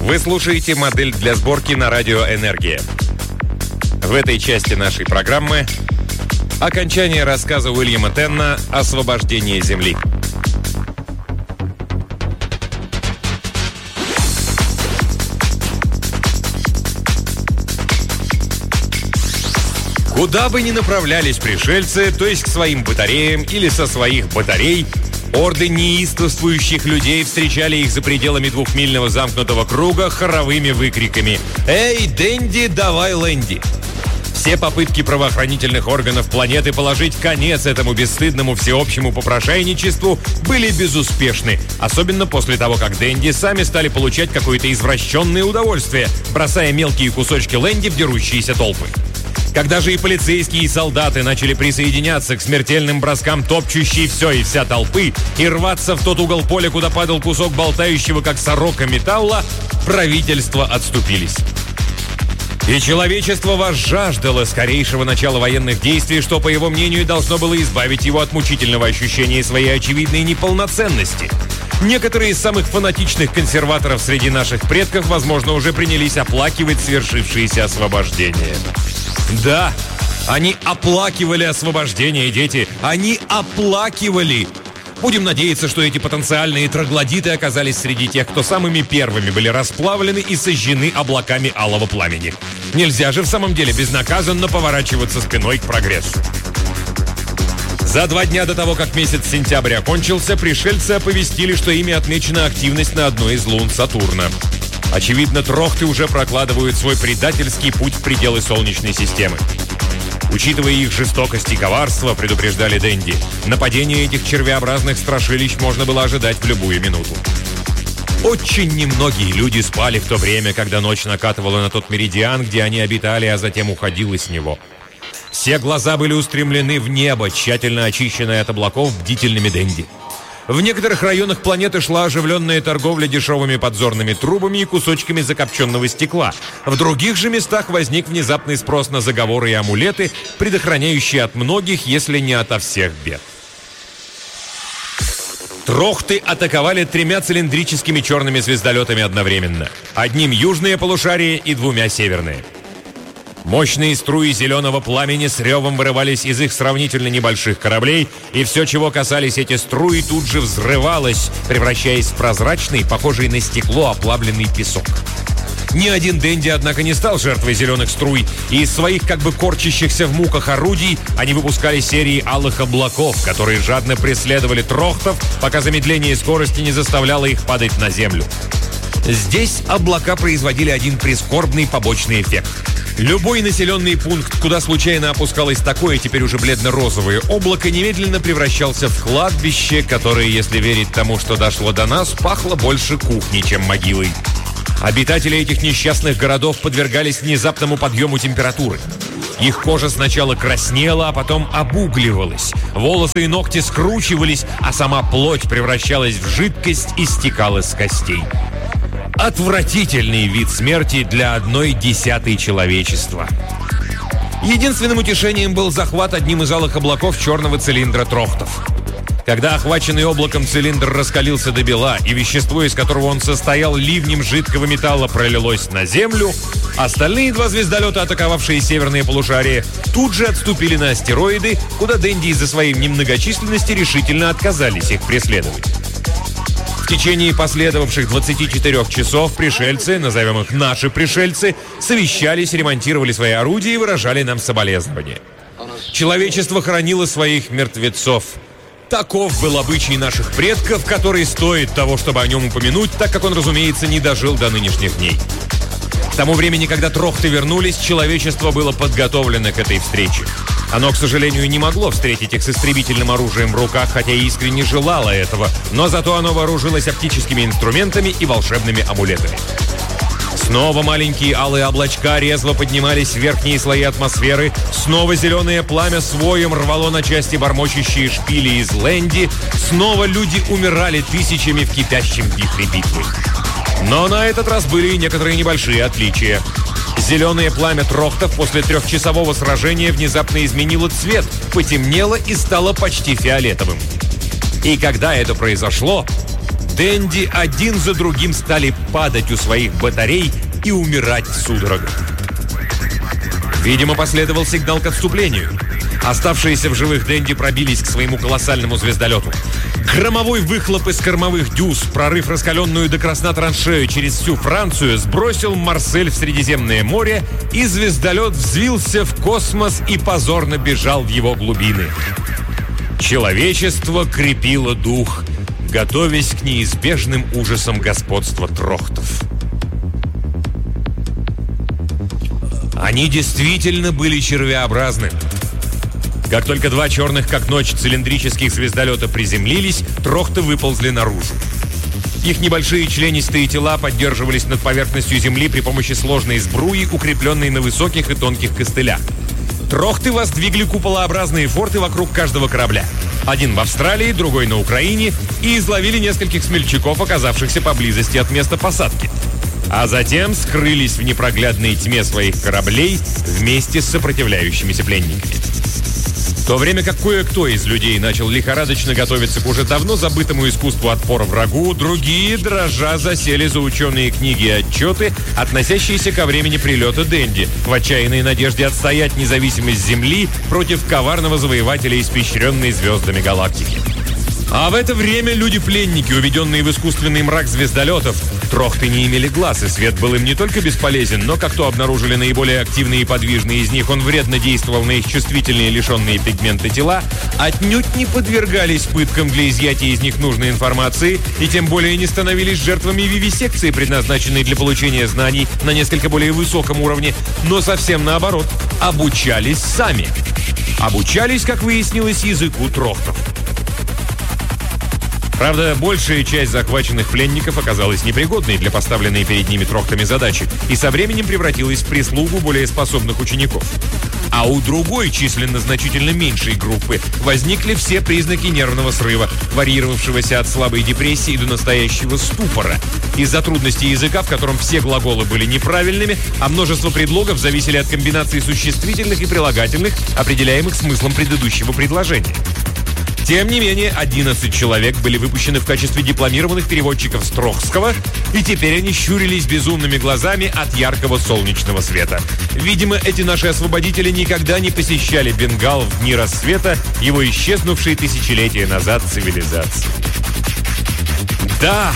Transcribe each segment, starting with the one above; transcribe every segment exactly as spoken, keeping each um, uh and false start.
Вы слушаете модель для сборки на радио «Энергия». В этой части нашей программы окончание рассказа Уильяма Тенна «Освобождение Земли». Куда бы ни направлялись пришельцы, то есть к своим батареям или со своих батарей, орды неистовствующих людей встречали их за пределами двухмильного замкнутого круга хоровыми выкриками «Эй, Дэнди, давай Лэнди!». Все попытки правоохранительных органов планеты положить конец этому бесстыдному всеобщему попрошайничеству были безуспешны, особенно после того, как Дэнди сами стали получать какое-то извращенное удовольствие, бросая мелкие кусочки Лэнди в дерущиеся толпы. Когда же и полицейские, и солдаты начали присоединяться к смертельным броскам топчущей все и вся толпы и рваться в тот угол поля, куда падал кусок болтающего, как сорока, металла, правительства отступились. И человечество возжаждало скорейшего начала военных действий, что, по его мнению, должно было избавить его от мучительного ощущения своей очевидной неполноценности. Некоторые из самых фанатичных консерваторов среди наших предков, возможно, уже принялись оплакивать свершившееся освобождение. Да, они оплакивали освобождение, дети. Они оплакивали. Будем надеяться, что эти потенциальные троглодиты оказались среди тех, кто самыми первыми были расплавлены и сожжены облаками алого пламени. Нельзя же в самом деле безнаказанно поворачиваться спиной к прогрессу. За два дня до того, как месяц сентябрь окончился, пришельцы оповестили, что ими отмечена активность на одной из лун Сатурна. Очевидно, трохты уже прокладывают свой предательский путь в пределы Солнечной системы. Учитывая их жестокость и коварство, предупреждали Дэнди, нападение этих червеобразных страшилищ можно было ожидать в любую минуту. Очень немногие люди спали в то время, когда ночь накатывала на тот меридиан, где они обитали, а затем уходила с него. Все глаза были устремлены в небо, тщательно очищенное от облаков бдительными Дэнди. В некоторых районах планеты шла оживленная торговля дешевыми подзорными трубами и кусочками закопченного стекла. В других же местах возник внезапный спрос на заговоры и амулеты, предохраняющие от многих, если не ото всех бед. Трохты атаковали тремя цилиндрическими черными звездолетами одновременно. Одним южное полушарие и двумя северные. Мощные струи зеленого пламени с ревом вырывались из их сравнительно небольших кораблей, и все, чего касались эти струи, тут же взрывалось, превращаясь в прозрачный, похожий на стекло, оплавленный песок. Ни один Дэнди, однако, не стал жертвой зеленых струй, и из своих как бы корчащихся в муках орудий они выпускали серии алых облаков, которые жадно преследовали трохтов, пока замедление скорости не заставляло их падать на землю. Здесь облака производили один прискорбный побочный эффект. Любой населенный пункт, куда случайно опускалось такое, теперь уже бледно-розовое облако, немедленно превращался в кладбище, которое, если верить тому, что дошло до нас, пахло больше кухней, чем могилой. Обитатели этих несчастных городов подвергались внезапному подъему температуры. Их кожа сначала краснела, а потом обугливалась. Волосы и ногти скручивались, а сама плоть превращалась в жидкость и стекала с костей. Отвратительный вид смерти для одной десятой человечества. Единственным утешением был захват одним из алых облаков черного цилиндра трохтов. Когда охваченный облаком цилиндр раскалился до бела, и вещество, из которого он состоял, ливнем жидкого металла пролилось на землю, остальные два звездолета, атаковавшие северное полушарие, тут же отступили на астероиды, куда Дэнди из-за своей немногочисленности решительно отказались их преследовать. В течение последовавших двадцати четырёх часов пришельцы, назовем их наши пришельцы, совещались, ремонтировали свои орудия и выражали нам соболезнования. Человечество хоронило своих мертвецов. Таков был обычай наших предков, который стоит того, чтобы о нем упомянуть, так как он, разумеется, не дожил до нынешних дней. К тому времени, когда трохты вернулись, человечество было подготовлено к этой встрече. Оно, к сожалению, не могло встретить их с истребительным оружием в руках, хотя и искренне желало этого, но зато оно вооружилось оптическими инструментами и волшебными амулетами. Снова маленькие алые облачка резво поднимались в верхние слои атмосферы, снова зеленое пламя своем рвало на части бормочущие шпили из Лэнди, снова люди умирали тысячами в кипящем вихре битвы. Но на этот раз были и некоторые небольшие отличия. Зеленое пламя трохтов после трехчасового сражения внезапно изменило цвет, потемнело и стало почти фиолетовым. И когда это произошло, Денди один за другим стали падать у своих батарей и умирать в судорогах. Видимо, последовал сигнал к отступлению. Оставшиеся в живых Денди пробились к своему колоссальному звездолету. Громовой выхлоп из кормовых дюз, прорыв раскаленную до красна траншею через всю Францию, сбросил Марсель в Средиземное море, и звездолет взвился в космос и позорно бежал в его глубины. Человечество крепило дух, готовясь к неизбежным ужасам господства трохтов. Они действительно были червеобразны. Как только два черных, как ночь, цилиндрических звездолета приземлились, трохты выползли наружу. Их небольшие членистые тела поддерживались над поверхностью Земли при помощи сложной сбруи, укрепленной на высоких и тонких костылях. Трохты воздвигли куполообразные форты вокруг каждого корабля. Один в Австралии, другой на Украине, и изловили нескольких смельчаков, оказавшихся поблизости от места посадки. А затем скрылись в непроглядной тьме своих кораблей вместе с сопротивляющимися пленниками. В то время как кое-кто из людей начал лихорадочно готовиться к уже давно забытому искусству отпора врагу, другие, дрожа, засели за ученые книги и отчеты, относящиеся ко времени прилета Денди, в отчаянной надежде отстоять независимость Земли против коварного завоевателя, испещренной звездами галактики. А в это время люди-пленники, уведенные в искусственный мрак звездолетов, трохты не имели глаз, и свет был им не только бесполезен, но, как то обнаружили наиболее активные и подвижные из них, он вредно действовал на их чувствительные, лишенные пигмента тела, отнюдь не подвергались пыткам для изъятия из них нужной информации и тем более не становились жертвами вивисекции, предназначенной для получения знаний на несколько более высоком уровне, но совсем наоборот, обучались сами. Обучались, как выяснилось, языку трохтов. Правда, большая часть захваченных пленников оказалась непригодной для поставленной перед ними трохтами задачи и со временем превратилась в прислугу более способных учеников. А у другой, численно значительно меньшей группы, возникли все признаки нервного срыва, варьировавшегося от слабой депрессии до настоящего ступора, из-за трудностей языка, в котором все глаголы были неправильными, а множество предлогов зависели от комбинаций существительных и прилагательных, определяемых смыслом предыдущего предложения. Тем не менее, одиннадцать человек были выпущены в качестве дипломированных переводчиков с Трохского, и теперь они щурились безумными глазами от яркого солнечного света. Видимо, эти наши освободители никогда не посещали Бенгал в дни рассвета его исчезнувшей тысячелетия назад цивилизации. Да,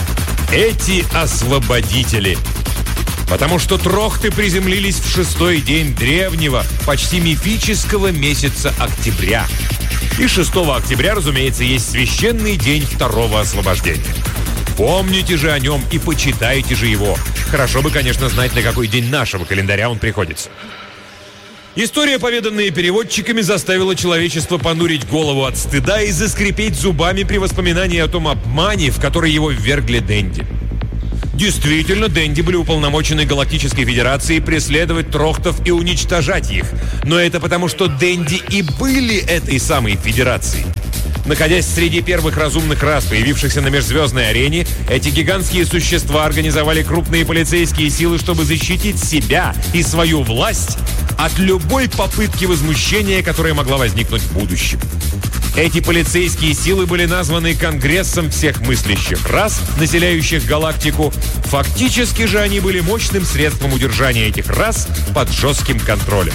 эти освободители. Потому что трохты приземлились в шестой день древнего, почти мифического месяца октября. И шестого октября, разумеется, есть священный день второго освобождения. Помните же о нем и почитайте же его. Хорошо бы, конечно, знать, на какой день нашего календаря он приходится. История, поведанная переводчиками, заставила человечество понурить голову от стыда и заскрипеть зубами при воспоминании о том обмане, в который его ввергли Денди. Действительно, Денди были уполномочены Галактической Федерацией преследовать трохтов и уничтожать их. Но это потому, что Денди и были этой самой Федерацией. Находясь среди первых разумных рас, появившихся на межзвездной арене, эти гигантские существа организовали крупные полицейские силы, чтобы защитить себя и свою власть от любой попытки возмущения, которая могла возникнуть в будущем. Эти полицейские силы были названы Конгрессом всех мыслящих рас, населяющих галактику. Фактически же они были мощным средством удержания этих рас под жестким контролем.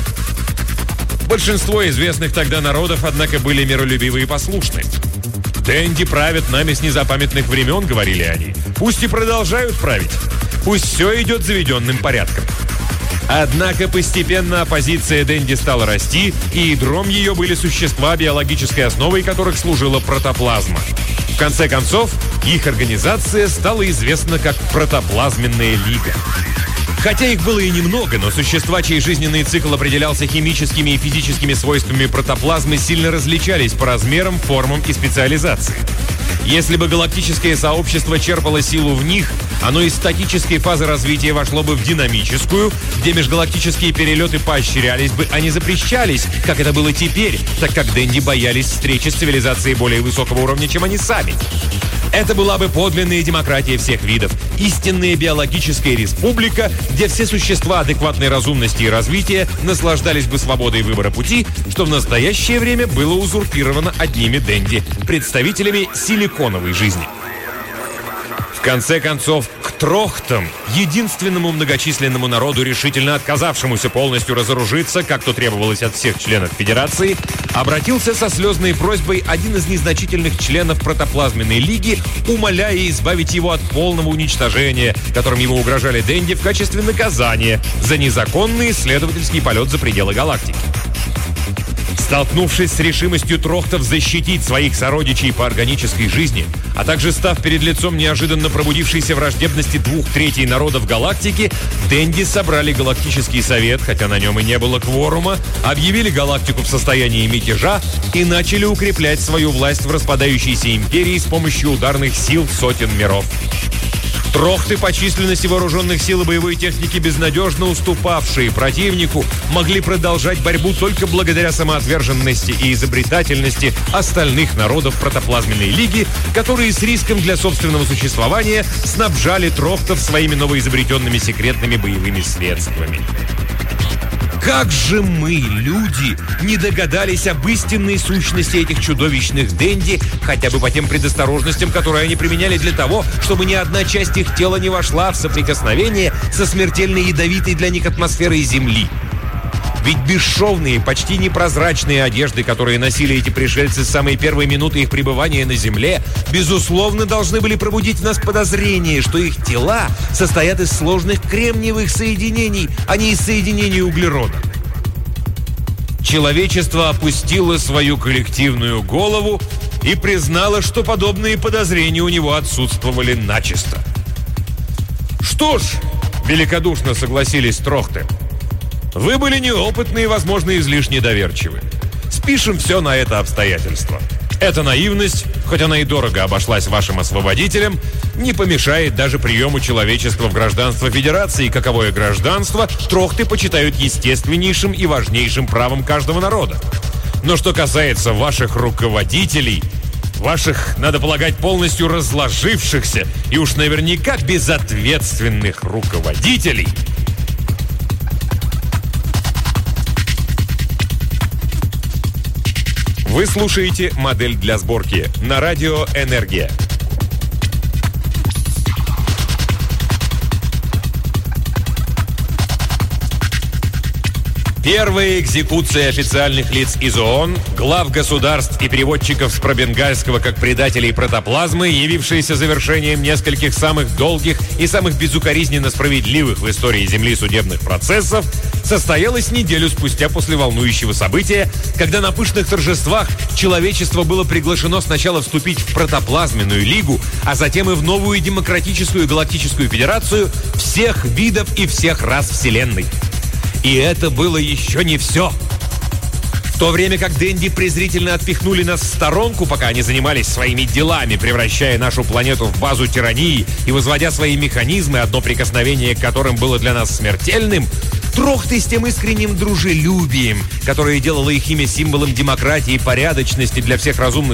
Большинство известных тогда народов, однако, были миролюбивы и послушны. «Денди правят нами с незапамятных времен», — говорили они. «Пусть и продолжают править. Пусть все идет заведенным порядком». Однако постепенно оппозиция Денди стала расти, и ядром ее были существа, биологической основой которых служила протоплазма. В конце концов, их организация стала известна как Протоплазменная лига. Хотя их было и немного, но существа, чей жизненный цикл определялся химическими и физическими свойствами протоплазмы, сильно различались по размерам, формам и специализации. Если бы галактическое сообщество черпало силу в них, оно из статической фазы развития вошло бы в динамическую, где межгалактические перелеты поощрялись бы, а не запрещались, как это было теперь, так как Денди боялись встречи с цивилизацией более высокого уровня, чем они сами. Это была бы подлинная демократия всех видов, истинная биологическая республика, где все существа адекватной разумности и развития наслаждались бы свободой выбора пути, что в настоящее время было узурпировано одними Денди, представителями силиконовой жизни. В конце концов, к Трохтам, единственному многочисленному народу, решительно отказавшемуся полностью разоружиться, как то требовалось от всех членов Федерации, обратился со слезной просьбой один из незначительных членов протоплазменной лиги, умоляя избавить его от полного уничтожения, которым ему угрожали Дэнди в качестве наказания за незаконный исследовательский полет за пределы галактики. Столкнувшись с решимостью Трохтов защитить своих сородичей по органической жизни, а также став перед лицом неожиданно пробудившейся враждебности двух третей народов галактики, Дэнди собрали Галактический совет, хотя на нем и не было кворума, объявили галактику в состоянии мятежа и начали укреплять свою власть в распадающейся империи с помощью ударных сил сотен миров. Трохты по численности вооруженных сил и боевой техники, безнадежно уступавшие противнику, могли продолжать борьбу только благодаря самоотверженности и изобретательности остальных народов протоплазменной лиги, которые с риском для собственного существования снабжали Трохтов своими новоизобретенными секретными боевыми средствами. Как же мы, люди, не догадались об истинной сущности этих чудовищных Дэнди, хотя бы по тем предосторожностям, которые они применяли для того, чтобы ни одна часть их тела не вошла в соприкосновение со смертельно ядовитой для них атмосферой Земли. Ведь бесшовные, почти непрозрачные одежды, которые носили эти пришельцы с самой первой минуты их пребывания на Земле, безусловно, должны были пробудить в нас подозрение, что их тела состоят из сложных кремниевых соединений, а не из соединений углерода. Человечество опустило свою коллективную голову и признало, что подобные подозрения у него отсутствовали начисто. Что ж, великодушно согласились Трохты, вы были неопытны и, возможно, излишне доверчивы. Спишем все на это обстоятельство. Эта наивность, хоть она и дорого обошлась вашим освободителям, не помешает даже приему человечества в гражданство Федерации, каковое гражданство Трохты почитают естественнейшим и важнейшим правом каждого народа. Но что касается ваших руководителей, ваших, надо полагать, полностью разложившихся и уж наверняка безответственных руководителей... Вы слушаете «Модель для сборки» на радио «Энергия». Первая экзекуция официальных лиц из ООН, глав государств и переводчиков с пробенгальского как предателей протоплазмы, явившаяся завершением нескольких самых долгих и самых безукоризненно справедливых в истории Земли судебных процессов, состоялась неделю спустя после волнующего события, когда на пышных торжествах человечество было приглашено сначала вступить в протоплазменную лигу, а затем и в новую демократическую галактическую федерацию всех видов и всех рас Вселенной. И это было еще не все. В то время как Дэнди презрительно отпихнули нас в сторонку, пока они занимались своими делами, превращая нашу планету в базу тирании и возводя свои механизмы, одно прикосновение к которым было для нас смертельным, Трохты с тем искренним дружелюбием, которое делало их имя символом демократии и порядочности для всех разумных